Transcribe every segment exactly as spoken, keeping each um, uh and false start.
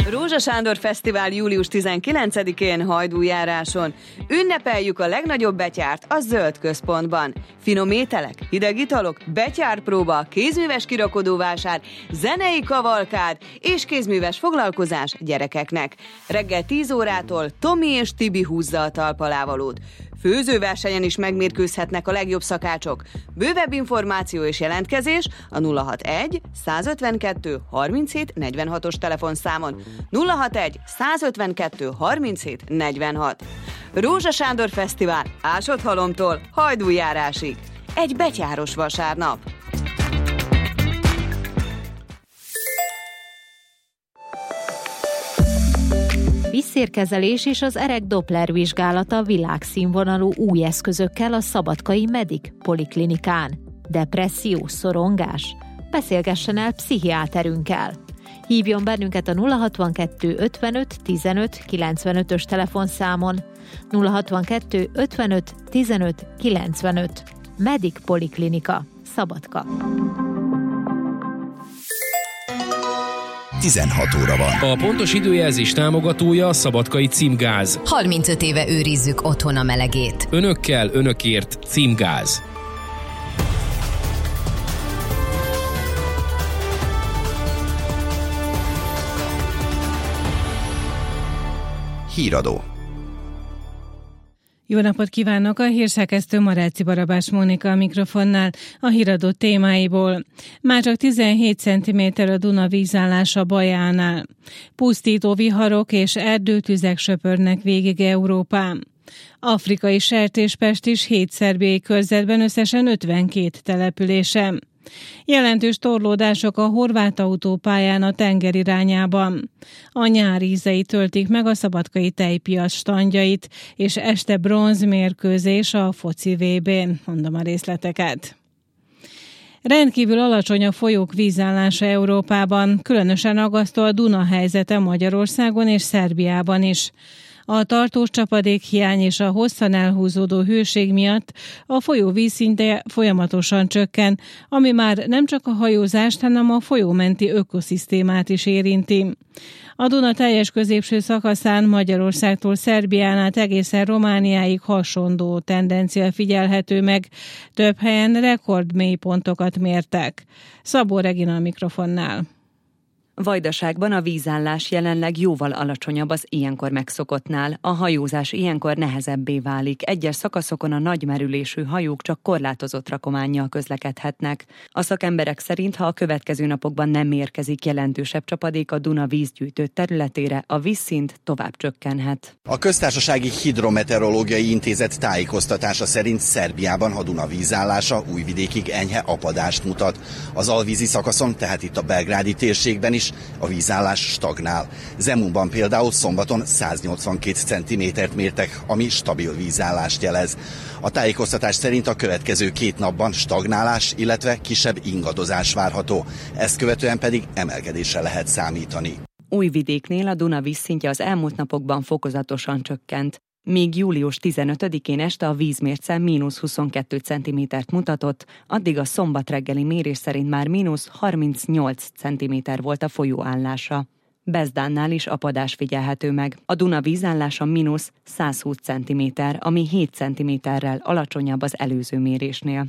Rózsa Sándor Fesztivál július tizenkilencedikén Hajdújáráson. Ünnepeljük a legnagyobb betyárt a Zöld Központban. Finom ételek, hideg italok, betyárpróba, kézműves kirakodóvásár, zenei kavalkád és kézműves foglalkozás gyerekeknek. Reggel tíz órától Tomi és Tibi húzza a talpalávalót. Főzőversenyen is megmérkőzhetnek a legjobb szakácsok. Bővebb információ és jelentkezés a nulla hatvanegy százötvenkettő harminchét negyvenhatos telefonszámon. nulla hatvanegy százötvenkettő harminchét negyvenhat. Rózsa Sándor Fesztivál Ásodhalomtól Hajdújárásig. Egy betyáros vasárnap. Vízszérkezelés és az erek Doppler vizsgálata világszínvonalú új eszközökkel a szabadkai Medic Poliklinikán. Depresszió, szorongás? Beszélgessen el pszichiáterünkkel. Hívjon bennünket a nulla hatvankettő ötvenöt tizenöt kilencvenötös telefonszámon. nulla hatvankettő ötvenöt tizenöt kilencvenöt. Medic Poliklinika, Szabadka. tizenhat óra van. A pontos időjelzés támogatója a Szabadkai Címgáz. harmincöt éve őrizzük otthon a melegét. Önökkel, önökért Címgáz. Híradó. Jó napot kívánok! A hírszerkesztő Maráci Barabás Mónika a mikrofonnál a híradó témáiból. Már csak tizenhét centiméter a Duna vízállása Bajánál. Pusztító viharok és erdőtüzek söpörnek végig Európán. Afrikai sertéspest is hét szerbiai körzetben összesen ötvenkét településen. Jelentős torlódások a horvát autópályán a tenger irányában. A nyár ízei töltik meg a szabadkai tejpiac standjait, és este bronzmérkőzés a foci vé bén. Mondom a részleteket. Rendkívül alacsony a folyók vízállása Európában, különösen aggasztó a Duna helyzete Magyarországon és Szerbiában is. A tartós csapadékhiány és a hosszan elhúzódó hőség miatt a folyó vízszintje folyamatosan csökken, ami már nem csak a hajózást, hanem a folyómenti ökoszisztémát is érinti. A Duna teljes középső szakaszán Magyarországtól Szerbián át egészen Romániáig hasonló tendencia figyelhető meg. Több helyen rekordmélypontokat mértek. Szabó Regina a mikrofonnál. Vajdaságban a vízállás jelenleg jóval alacsonyabb az ilyenkor megszokottnál. A hajózás ilyenkor nehezebbé válik. Egyes szakaszokon a nagy merülésű hajók csak korlátozott rakománnyal közlekedhetnek. A szakemberek szerint, ha a következő napokban nem érkezik jelentősebb csapadék a Duna vízgyűjtő területére, a vízszint tovább csökkenhet. A Köztársasági Hidrometeorológiai Intézet tájékoztatása szerint Szerbiában a Duna vízállása Újvidékig enyhe apadást mutat. Az alvízi szakaszon, tehát itt a belgrádi térségben is a vízállás stagnál. Zemunban például szombaton száznyolcvankét centimétert mértek, ami stabil vízállást jelez. A tájékoztatás szerint a következő két napban stagnálás, illetve kisebb ingadozás várható. Ezt követően pedig emelkedésre lehet számítani. Újvidéknél a Duna vízszintje az elmúlt napokban fokozatosan csökkent. Míg július tizenötödikén este a vízmérce mínusz huszonkettő centimétert mutatott, addig a szombat reggeli mérés szerint már mínusz harmincnyolc centiméter volt a folyó állása. Bezdánnál is apadás figyelhető meg. A Duna vízállása mínusz százhúsz centiméter, ami hét centiméterrel alacsonyabb az előző mérésnél.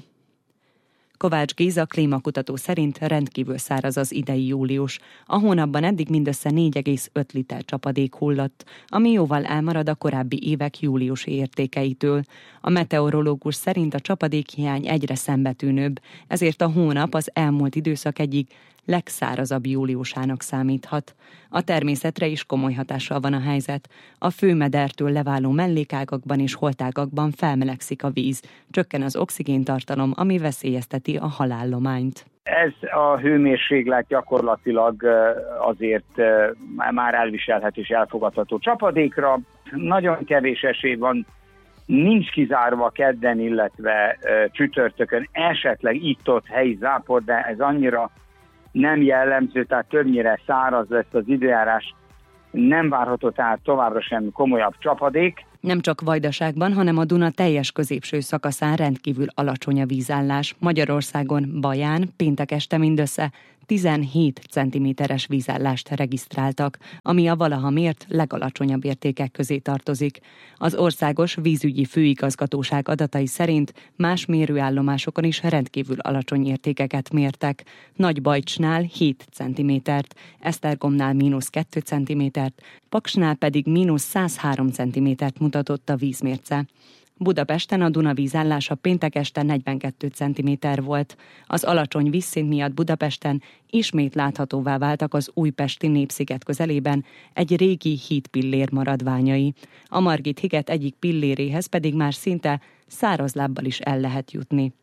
Kovács Géza klímakutató szerint rendkívül száraz az idei július. A hónapban eddig mindössze négy egész öt liter csapadék hullott, ami jóval elmarad a korábbi évek júliusi értékeitől. A meteorológus szerint a csapadékhiány egyre szembetűnőbb, ezért a hónap az elmúlt időszak egyik legszárazabb júliusának számíthat. A természetre is komoly hatással van a helyzet. A főmedertől leváló mellékágakban és holtágakban felmelegszik a víz, csökken az oxigéntartalom, ami veszélyezteti a halállományt. Ez a hőmérséklet gyakorlatilag azért már elviselhető és elfogadható csapadékra. Nagyon kevés esély van, nincs kizárva kedden, illetve csütörtökön esetleg itt-ott helyi zápor, de ez annyira nem jellemző, tehát többnyire száraz lesz az időjárás, nem várható tehát továbbra sem komolyabb csapadék. Nem csak Vajdaságban, hanem a Duna teljes középső szakaszán rendkívül alacsony a vízállás. Magyarországon Baján péntek este mindössze tizenhét centiméteres vízállást regisztráltak, ami a valaha mért legalacsonyabb értékek közé tartozik. Az Országos Vízügyi Főigazgatóság adatai szerint más mérőállomásokon is rendkívül alacsony értékeket mértek. Nagybajcsnál hét centimétert, Esztergomnál mínusz két centimétert, Paksnál pedig mínusz száz három centimétert mutatott a vízmérce. Budapesten a Duna vízállása péntek este negyvenkét centiméter volt. Az alacsony vízszint miatt Budapesten ismét láthatóvá váltak az újpesti Népsziget közelében egy régi hídpillér maradványai. A Margit-higet egyik pilléréhez pedig már szinte száraz lábbal is el lehet jutni.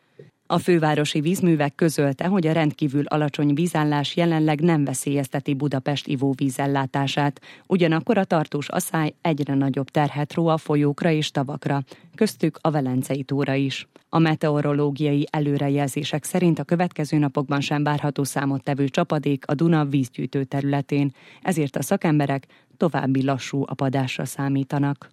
A fővárosi vízművek közölte, hogy a rendkívül alacsony vízállás jelenleg nem veszélyezteti Budapest ivóvízellátását, ugyanakkor a tartós aszály egyre nagyobb terhet ró a folyókra és tavakra, köztük a Velencei tóra is. A meteorológiai előrejelzések szerint a következő napokban sem várható számottevő csapadék a Duna vízgyűjtő területén, ezért a szakemberek további lassú apadásra számítanak.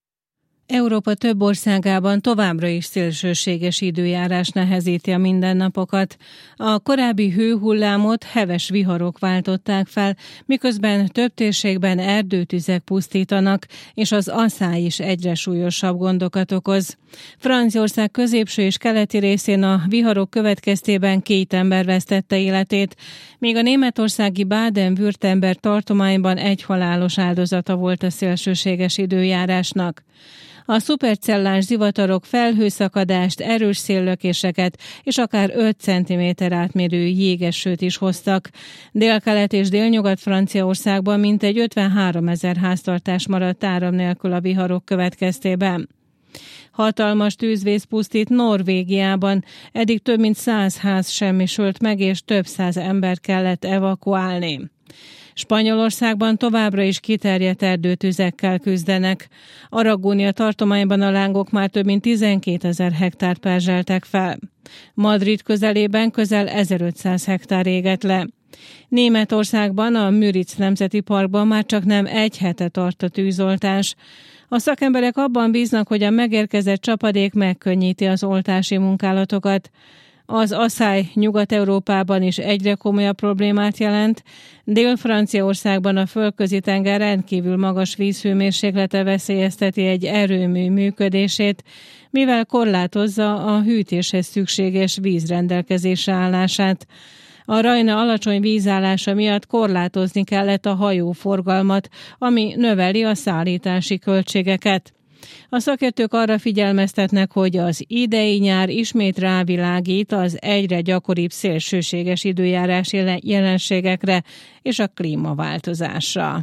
Európa több országában továbbra is szélsőséges időjárás nehezíti a mindennapokat. A korábbi hőhullámot heves viharok váltották fel, miközben több térségben erdőtüzek pusztítanak, és az aszály is egyre súlyosabb gondokat okoz. Franciaország középső és keleti részén a viharok következtében két ember vesztette életét, míg a németországi Baden-Württemberg tartományban egy halálos áldozata volt a szélsőséges időjárásnak. A szupercellás zivatarok felhőszakadást, erős széllökéseket és akár öt centiméter átmérő jégesőt is hoztak. Délkelet és délnyugat Franciaországban mintegy ötvenháromezer háztartás maradt áram nélkül a viharok következtében. Hatalmas tűzvész pusztít Norvégiában, eddig több mint száz ház semmisült meg, és több száz ember kellett evakuálni. Spanyolországban továbbra is kiterjedt erdőtüzekkel küzdenek. Aragónia tartományban a lángok már több mint tizenkétezer hektárt perzseltek fel. Madrid közelében közel ezerötszáz hektár égett le. Németországban a Müritz Nemzeti Parkban már csak nem egy hete tart a tűzoltás. A szakemberek abban bíznak, hogy a megérkezett csapadék megkönnyíti az oltási munkálatokat. Az aszály Nyugat-Európában is egyre komolyabb problémát jelent. Dél-Franciaországban a Földközi-tenger rendkívül magas vízhőmérséklete veszélyezteti egy erőmű működését, mivel korlátozza a hűtéshez szükséges víz rendelkezésre állását. A Rajna alacsony vízállása miatt korlátozni kellett a hajóforgalmat, ami növeli a szállítási költségeket. A szakértők arra figyelmeztetnek, hogy az idei nyár ismét rávilágít az egyre gyakoribb szélsőséges időjárás jelenségekre és a klímaváltozásra.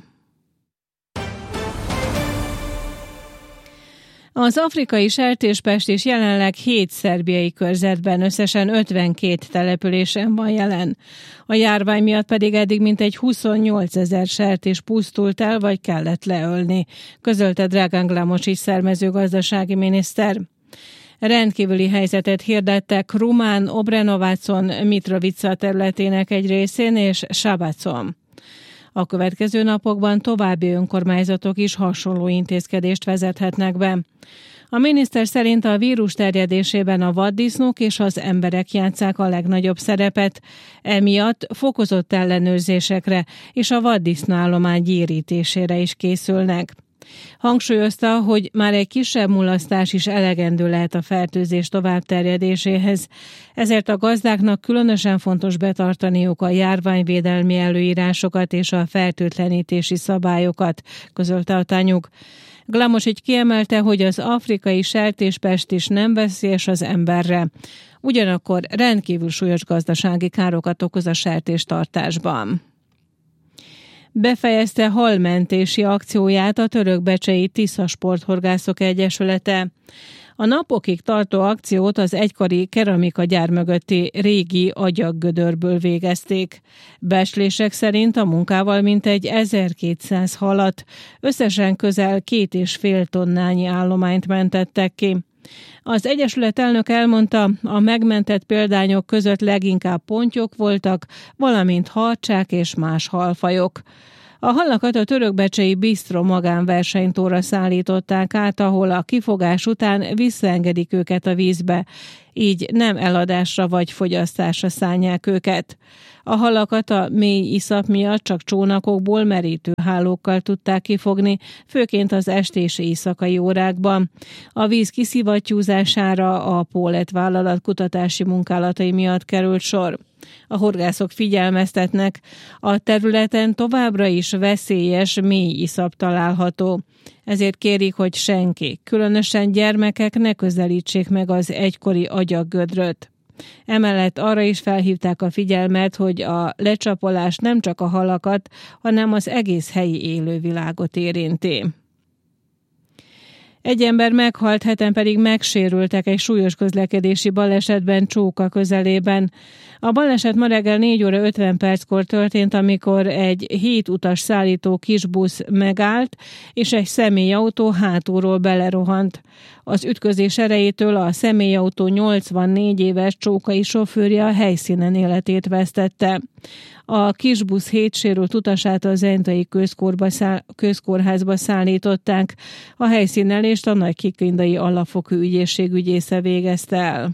Az afrikai sertéspest is jelenleg hét szerbiai körzetben, összesen ötvenkét településen van jelen. A járvány miatt pedig eddig mintegy huszonnyolcezer sertés pusztult el, vagy kellett leölni, közölte Dragan Glamosic szermezőgazdasági miniszter. Rendkívüli helyzetet hirdettek Rumán, Obrenovacon, Mitrovica területének egy részén és Sabacon. A következő napokban további önkormányzatok is hasonló intézkedést vezethetnek be. A miniszter szerint a vírus terjedésében a vaddisznók és az emberek játsszák a legnagyobb szerepet, emiatt fokozott ellenőrzésekre és a vaddisznóállomány gyérítésére is készülnek. Hangsúlyozta, hogy már egy kisebb mulasztás is elegendő lehet a fertőzés továbbterjedéséhez, ezért a gazdáknak különösen fontos betartaniuk a járványvédelmi előírásokat és a fertőtlenítési szabályokat, közölte a tanyug. Glamosic kiemelte, hogy az afrikai sertéspest is nem veszélyes az emberre, ugyanakkor rendkívül súlyos gazdasági károkat okoz a sertéstartásban. Befejezte halmentési akcióját a törökbecsei Tisza Sporthorgászok Egyesülete. A napokig tartó akciót az egykori keramikagyár mögötti régi agyaggödörből végezték. Becslések szerint a munkával mintegy ezerkétszáz halat, összesen közel két és fél tonnányi állományt mentettek ki. Az egyesület elnök elmondta, a megmentett példányok között leginkább pontyok voltak, valamint harcsák és más halfajok. A halakat a törökbecsei Bistro magánversenytóra szállították át, ahol a kifogás után visszaengedik őket a vízbe, így nem eladásra vagy fogyasztásra szánják őket. A halakat a mély iszap miatt csak csónakokból, merítőhálókkal tudták kifogni, főként az esti és éjszakai órákban. A víz kiszivattyúzására a Pólet vállalat kutatási munkálatai miatt került sor. A horgászok figyelmeztetnek, a területen továbbra is veszélyes mély iszap található. Ezért kérik, hogy senki, különösen gyermekek ne közelítsék meg az egykori agyaggödröt. Emellett arra is felhívták a figyelmet, hogy a lecsapolás nem csak a halakat, hanem az egész helyi élővilágot érinti. Egy ember meghalt, heten pedig megsérültek egy súlyos közlekedési balesetben Csóka közelében. A baleset ma reggel négy óra ötven perckor történt, amikor egy hét utas szállító kisbusz megállt, és egy személyautó hátulról belerohant. Az ütközés erejétől a személyautó nyolcvannégy éves csókai sofőrje a helyszínen életét vesztette. A kisbusz hét sérült utasát a zentai közkórházba szállították. A helyszínelést a Nagykikindai Alapfokú Ügyészség ügyésze végezte el.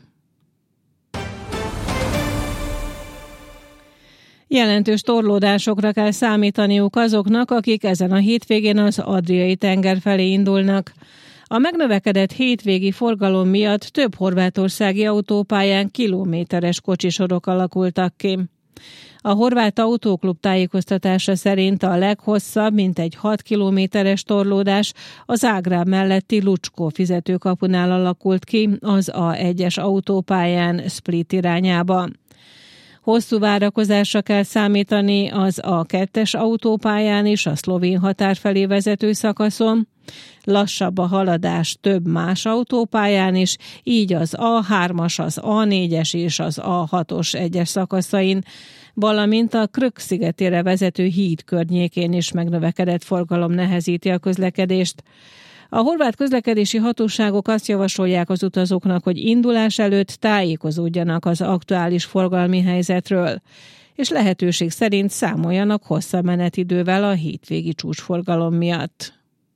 Jelentős torlódásokra kell számítaniuk azoknak, akik ezen a hétvégén az Adriai-tenger felé indulnak. A megnövekedett hétvégi forgalom miatt több horvátországi autópályán kilométeres kocsisorok alakultak ki. A Horvát Autóklub tájékoztatása szerint a leghosszabb, mintegy hat kilométeres torlódás a Zágráb melletti Lucskó fizetőkapunál alakult ki az á egyes autópályán Split irányába. Hosszú várakozásra kell számítani az á kettes autópályán is a szlovén határ felé vezető szakaszon. Lassabb a haladás több más autópályán is, így az á hármas, az á négyes és az á hatos egyes szakaszain, valamint a Krk szigetére vezető híd környékén is megnövekedett forgalom nehezíti a közlekedést. A horvát közlekedési hatóságok azt javasolják az utazóknak, hogy indulás előtt tájékozódjanak az aktuális forgalmi helyzetről, és lehetőség szerint számoljanak hosszabb menetidővel a hétvégi csúcsforgalom miatt.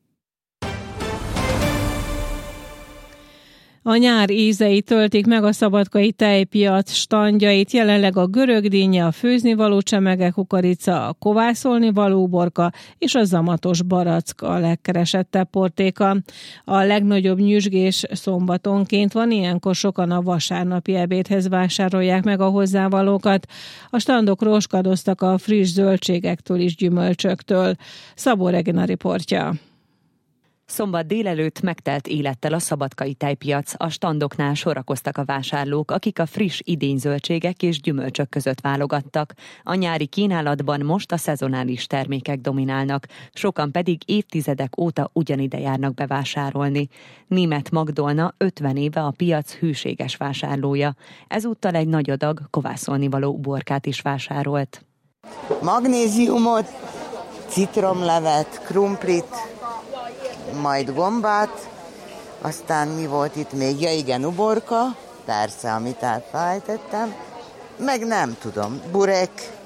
A nyár ízei töltik meg a szabadkai tejpiac standjait, jelenleg a görögdínnye, a főznivaló csemege kukorica, a kovászolnivaló uborka és a zamatos barack a legkeresettebb portéka. A legnagyobb nyüzsgés szombatonként van, ilyenkor sokan a vasárnapi ebédhez vásárolják meg a hozzávalókat. A standok roskadoztak a friss zöldségektől és gyümölcsöktől. Szabó Regina riportja. Szombat délelőtt megtelt élettel a szabadkai tejpiac, a standoknál sorakoztak a vásárlók, akik a friss idényzöldségek és gyümölcsök között válogattak. A nyári kínálatban most a szezonális termékek dominálnak, sokan pedig évtizedek óta ugyanide járnak bevásárolni. Németh Magdolna ötven éve a piac hűséges vásárlója. Ezúttal egy nagy adag kovászolnivaló uborkát is vásárolt. Magnéziumot, citromlevet, krumplit, majd gombát, aztán mi volt itt még? Ja igen, uborka, persze, amit elfelejtettem, meg nem tudom, burek,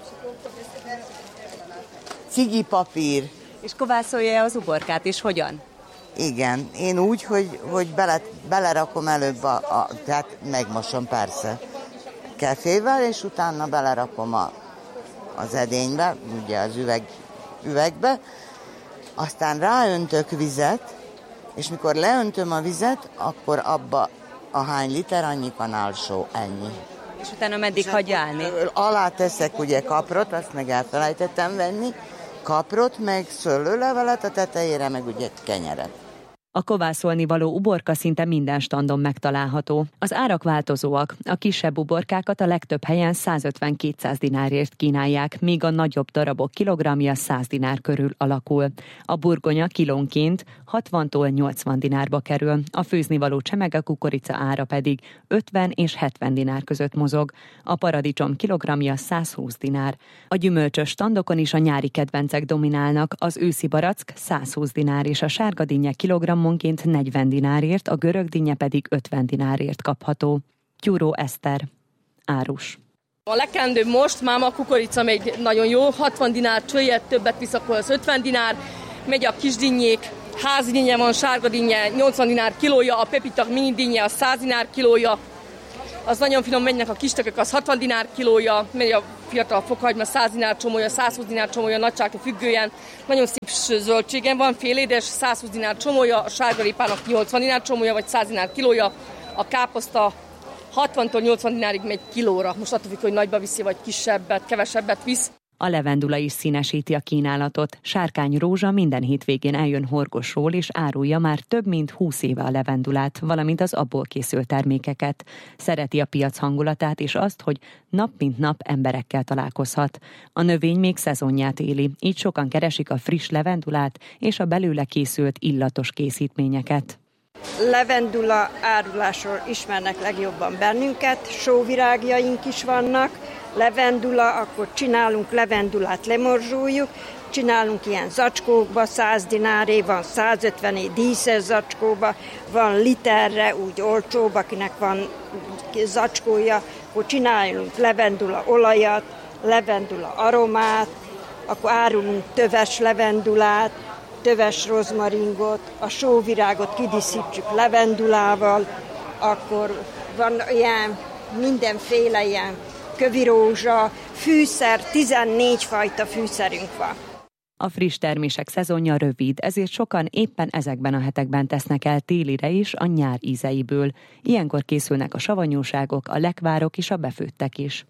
cigipapír. És kovászolja az uborkát is hogyan? Igen, én úgy, hogy, hogy bele, belerakom előbb, a, a, tehát megmosom persze kefével, és utána belerakom a, az edénybe, ugye az üveg, üvegbe, aztán ráöntök vizet, és mikor leöntöm a vizet, akkor abba a hány liter, annyi kanálsó, ennyi. És utána meddig hagyja állni? Alá teszek ugye kaprot, azt meg elfelejtettem venni, kaprot, meg szőlőlevelet, a tetejére meg ugye kenyeret. A kovászolnivaló uborka szinte minden standon megtalálható. Az árak változóak. A kisebb uborkákat a legtöbb helyen százötven-kétszáz dinárért kínálják, míg a nagyobb darabok kilogramja száz dinár körül alakul. A burgonya kilónként hatvantól nyolcvan dinárba kerül, a főznivaló csemege kukorica ára pedig ötven és hetven dinár között mozog. A paradicsom kilogramja százhúsz dinár. A gyümölcsös standokon is a nyári kedvencek dominálnak, az őszi barack százhúsz dinár és a sárgadínnye kilogrammonként negyven dinárért, a görögdínnye pedig ötven dinárért kapható. Tyúró Eszter, árus. A legkendőbb most, máma a kukorica még nagyon jó, hatvan dinár csölyet, többet visz, akkor az ötven dinár, megy a kisdinnyék, házi dinnye van, sárga dinnye, nyolcvan dinár kilója, a pepita mini dinnye, az száz dinár kilója, az nagyon finom, mennek a kistökök, az hatvan dinár kilója, megy a fiatal fokhagyma, száz dinár csomója, száz húsz dinár csomója, nagyságtól függően, nagyon szép zöldségem van, félédes, száz húsz dinár csomója, a sárgarépának nyolcvan dinár csomója, vagy száz dinár kilója, a káposzta hatvantól nyolcvan dinárig megy kilóra, most attól függ, hogy nagyba viszi, vagy kisebbet, kevesebbet visz. A levendula is színesíti a kínálatot. Sárkány Rózsa minden hétvégén eljön Horgosról, és árulja már több mint húsz éve a levendulát, valamint az abból készült termékeket. Szereti a piac hangulatát és azt, hogy nap mint nap emberekkel találkozhat. A növény még szezonját éli, így sokan keresik a friss levendulát és a belőle készült illatos készítményeket. Levendula árulásról ismernek legjobban bennünket, sóvirágjaink is vannak, levendula, akkor csinálunk levendulát, lemorzsoljuk, csinálunk ilyen zacskókba, száz dináré, van százötvené díszes zacskóba, van literre, úgy olcsóbb, akinek van zacskója, akkor csinálunk levendula olajat, levendula aromát, akkor árulunk töves levendulát, töves rozmaringot, a sóvirágot kidíszítjük levendulával, akkor van ilyen mindenféle ilyen kövirózsa, fűszer, tizennégy fajta fűszerünk van. A friss termések szezonja rövid, ezért sokan éppen ezekben a hetekben tesznek el télire is a nyár ízeiből. Ilyenkor készülnek a savanyúságok, a lekvárok és a befőttek is.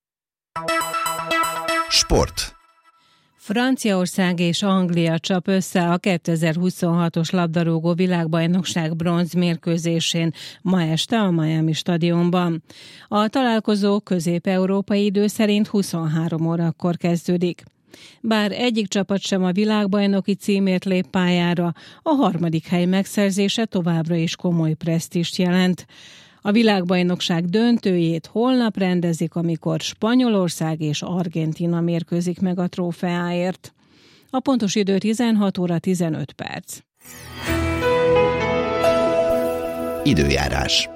Sport. Franciaország és Anglia csap össze a kétezer-huszonhatos labdarúgó világbajnokság bronzmérkőzésén ma este a Miami stadionban. A találkozó közép-európai idő szerint huszonhárom órakor kezdődik. Bár egyik csapat sem a világbajnoki címért lép pályára, a harmadik hely megszerzése továbbra is komoly presztízst jelent. A világbajnokság döntőjét holnap rendezik, amikor Spanyolország és Argentína mérkőzik meg a trófeáért. A pontos idő tizenhat óra tizenöt perc. Időjárás.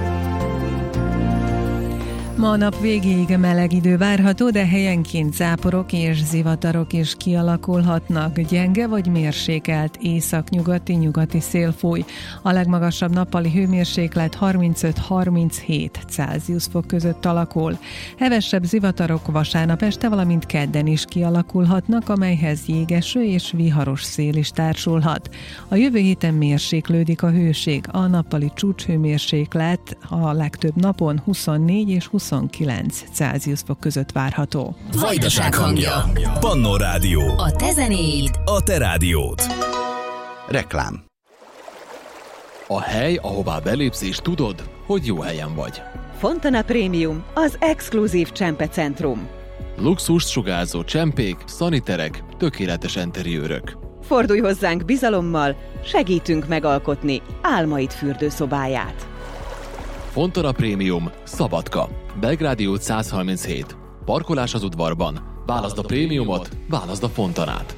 Ma a nap végéig meleg idő várható, de helyenként záporok és zivatarok is kialakulhatnak. Gyenge vagy mérsékelt északnyugati-nyugati szél fúj. A legmagasabb nappali hőmérséklet harmincöt-harminchét Celsius fok között alakul. Hevesebb zivatarok vasárnap este, valamint kedden is kialakulhatnak, amelyhez jégeső és viharos szél is társulhat. A jövő héten mérséklődik a hőség. A nappali csúcshőmérséklet a legtöbb napon huszonnégy és huszonkilenc Celsius fok között várható. Vajdaság hangja. Pannó Rádió. A te zenéid. A te rádiód. Reklám. A hely, ahová belépsz és tudod, hogy jó helyen vagy. Fontana Prémium, az exkluzív csempecentrum. Luxust sugárzó csempék, szaniterek, tökéletes enteriőrök. Fordulj hozzánk bizalommal, segítünk megalkotni álmaid fürdőszobáját. Fontana Prémium, Szabadka, Belgrádi út száz harminchét. Parkolás az udvarban. Válaszd a prémiumot, válaszd a Fontanát.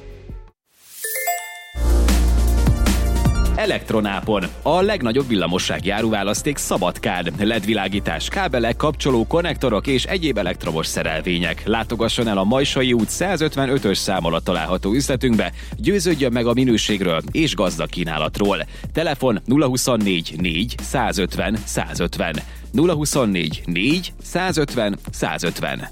Elektronápon. A legnagyobb villamossági áruválaszték Szabadkán. el é dé világítás, kábelek, kapcsoló, konnektorok és egyéb elektromos szerelvények. Látogasson el a Majsai út százötvenötös szám alatt található üzletünkbe, győződjön meg a minőségről és gazdag kínálatról. Telefon nulla huszonnégy négy százötven százötven. nulla huszonnégy négy százötven százötven.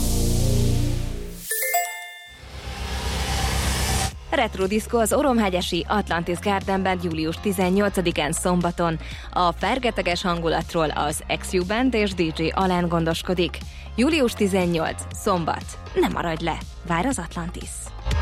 Retro Disco az Oromhegyesi Atlantis Gardenben július tizennyolcadikán szombaton. A fergeteges hangulatról az X U Band és dé dzsé Alán gondoskodik. július tizennyolcadika szombat. Ne maradj le! Vár az Atlantis!